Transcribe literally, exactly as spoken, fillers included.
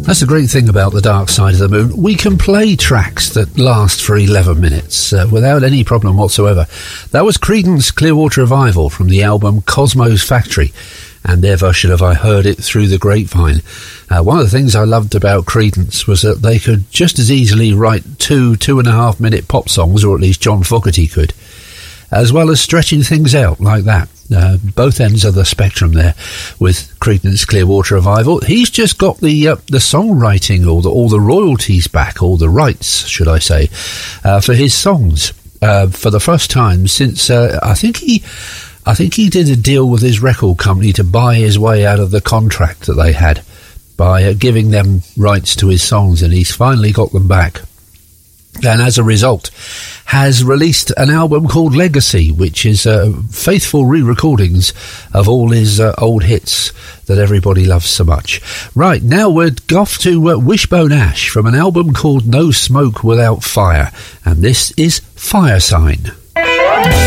That's the great thing about the Dark Side of the Moon. We can play tracks that last for eleven minutes uh, without any problem whatsoever. That was Creedence Clearwater Revival from the album Cosmo's Factory, and their version of I Heard It Through the Grapevine. Uh, one of the things I loved about Creedence was that they could just as easily write two, two and a half minute pop songs, or at least John Fogerty could, as well as stretching things out like that. Uh, both ends of the spectrum there with Creedence Clearwater Revival. He's just got the uh, the songwriting, or the, all the royalties back, or the rights, should I say, uh, for his songs uh, for the first time since uh, I think he I think he did a deal with his record company to buy his way out of the contract that they had by uh, giving them rights to his songs, and he's finally got them back. And as a result, has released an album called Legacy, which is uh, faithful re-recordings of all his uh, old hits that everybody loves so much. Right, now we're off to uh, Wishbone Ash from an album called No Smoke Without Fire, and this is Fire Sign.